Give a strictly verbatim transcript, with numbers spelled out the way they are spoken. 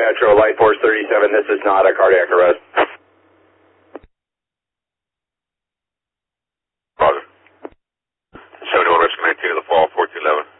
Metro, Light Force thirty-seven, this is not a cardiac arrest. Positive. seventy-one, risk nineteen to the fall, four two eleven.